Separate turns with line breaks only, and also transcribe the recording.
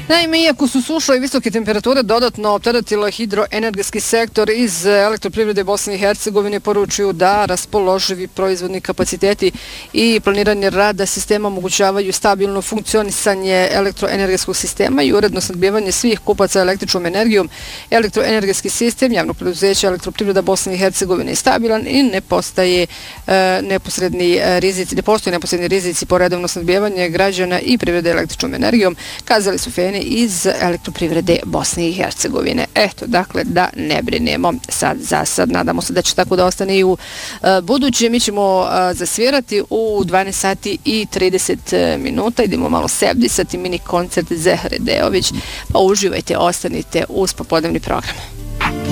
Naime, iako su suša i visoke temperature dodatno opteretile hidroenergetski sektor, iz Elektroprivrede Bosne i Hercegovine poručuju da raspoloživi proizvodni kapaciteti i planiranje rada sistema omogućavaju stabilno funkcionisanje elektroenergetskog sistema i uredno snabdijevanje svih kupaca električnom energijom. Elektroenergetski sistem javnog preduzeća Elektroprivreda Bosne i Hercegovine je stabilan i ne postoje neposredni rizici po redovno snabdijevanje građana i privrede električnom energijom, kazali su Feni iz Elektroprivrede Bosne i Hercegovine. Eto, dakle, da ne brinemo za sad. Nadamo se da će tako da ostane i u buduće. Mi ćemo zasvirati u 12 sati i 30 minuta. Idemo malo sebdisati mini koncert Zehre Deović. Pa uživajte, ostanite uz popodnevni program.